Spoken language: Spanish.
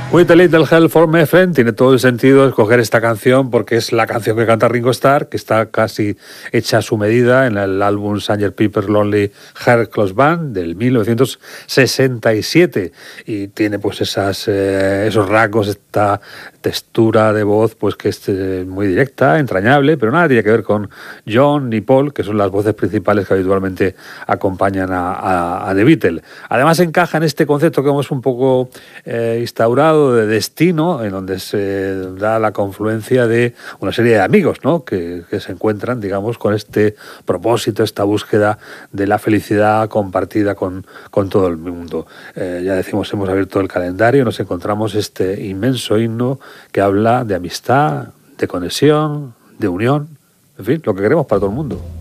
With a Little Help from My Friend tiene todo el sentido escoger esta canción porque es la canción que canta Ringo Starr, que está casi hecha a su medida en el álbum Sgt. Pepper's Lonely Hearts Club Band del 1967 y tiene pues esos rasgos, esta textura de voz pues que es muy directa, entrañable, pero nada tiene que ver con John y Paul, que son las voces principales que habitualmente acompañan a The Beatles. Además encaja en este concepto que hemos un poco instaurado de destino, en donde se da la confluencia de una serie de amigos, ¿no? que se encuentran, digamos, con este propósito, esta búsqueda de la felicidad compartida con todo el mundo. Ya decimos, hemos abierto el calendario y nos encontramos este inmenso himno que habla de amistad, de conexión, de unión, en fin, lo que queremos para todo el mundo.